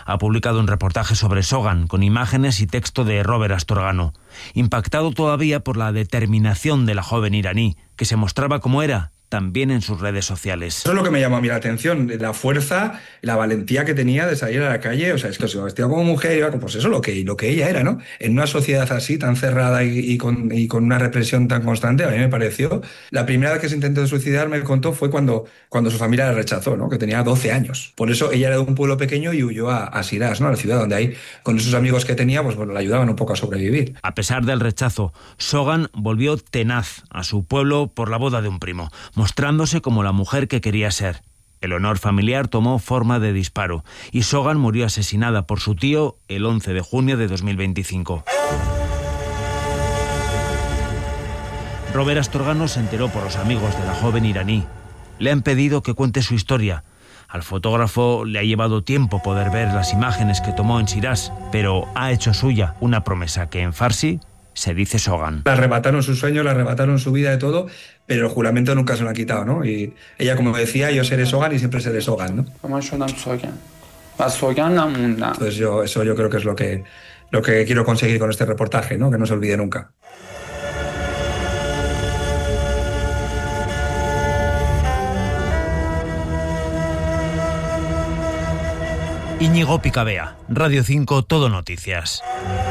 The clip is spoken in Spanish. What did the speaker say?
ha publicado un reportaje sobre Shogun con imágenes y texto de Robert Astorgano, impactado todavía por la determinación de la joven iraní, que se mostraba como era, también en sus redes sociales. Eso es lo que me llamó a mí la atención, la fuerza, la valentía que tenía de salir a la calle. O sea, es que se vestía como mujer, iba pues eso, lo que ella era, ¿no? En una sociedad así, tan cerrada y con una represión tan constante, a mí me pareció. La primera vez que se intentó suicidar, me contó, fue cuando su familia la rechazó, ¿no? Que tenía 12 años. Por eso ella era de un pueblo pequeño y huyó a Shiraz, ¿no? A la ciudad donde ahí, con esos amigos que tenía, pues bueno, le ayudaban un poco a sobrevivir. A pesar del rechazo, Shogun volvió tenaz a su pueblo por la boda de un primo, mostrándose como la mujer que quería ser. El honor familiar tomó forma de disparo y Shogun murió asesinada por su tío el 11 de junio de 2025. Robert Astorgano se enteró por los amigos de la joven iraní. Le han pedido que cuente su historia. Al fotógrafo le ha llevado tiempo poder ver las imágenes que tomó en Shiraz, pero ha hecho suya una promesa que en farsi se dice Shogun. Le arrebataron sus sueños, le arrebataron su vida, de todo, pero el juramento nunca se lo han quitado, ¿no? Y ella, como decía, yo seré Shogun y siempre seré Shogun, ¿no? Entonces yo creo que es lo que quiero conseguir con este reportaje, ¿no? Que no se olvide nunca. Íñigo Picabea, Radio 5 Todo Noticias.